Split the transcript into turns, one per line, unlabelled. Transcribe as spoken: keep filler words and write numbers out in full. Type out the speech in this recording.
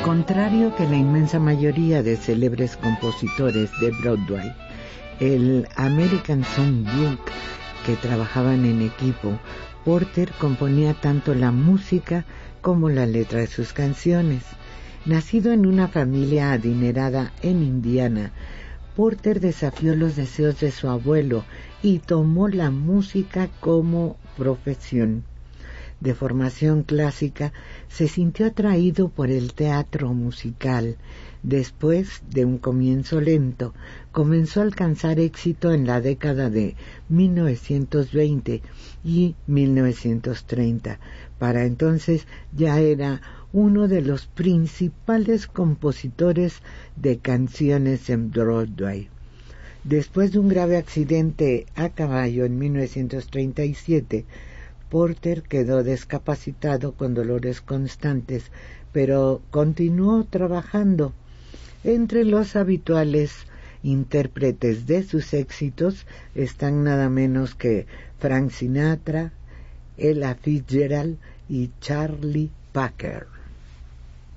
Contrario que la inmensa mayoría de célebres compositores de Broadway, el American Songbook, que trabajaban en equipo, Porter componía tanto la música como la letra de sus canciones. Nacido en una familia adinerada en Indiana, Porter desafió los deseos de su abuelo y tomó la música como profesión. De formación clásica, se sintió atraído por el teatro musical. Después de un comienzo lento, comenzó a alcanzar éxito en la década de mil novecientos veinte y mil novecientos treinta. Para entonces ya era uno de los principales compositores de canciones en Broadway. Después de un grave accidente a caballo en mil novecientos treinta y siete, Porter quedó discapacitado con dolores constantes, pero continuó trabajando. Entre los habituales intérpretes de sus éxitos están nada menos que Frank Sinatra, Ella Fitzgerald y Charlie Parker.